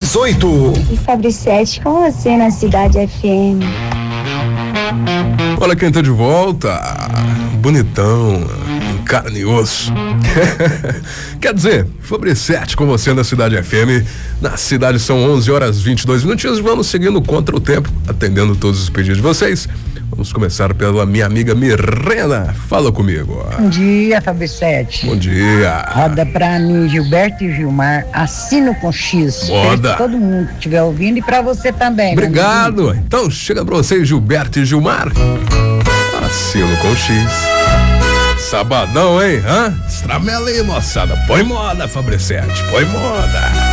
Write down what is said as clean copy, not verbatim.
18. E Fabricete com você na Cidade FM. Olha quem tá de volta, bonitão, em carne e osso. Quer dizer, Fabricete com você na Cidade FM. Na cidade são 11h22. Vamos seguindo contra o tempo, atendendo todos os pedidos de vocês. Vamos começar pela minha amiga Mirena. Fala comigo. Bom dia, Fabricete. Bom dia. Roda pra mim, Gilberto e Gilmar. Assino com X. Roda. Todo mundo que estiver ouvindo e pra você também. Obrigado. Então chega pra vocês, Gilberto e Gilmar. Assino com X. Sabadão, hein? Estramela aí, moçada. Põe moda, Fabricete. Põe moda.